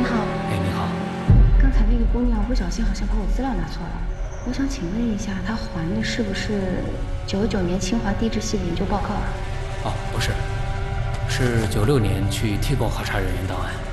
你好， 哎，你好。 刚才那个姑娘不小心好像把我资料拿错了，我想请问一下，她还的是不是99年清华地质系的研究报告啊？ 哦，不是，是96年去 T 共核查人员档案。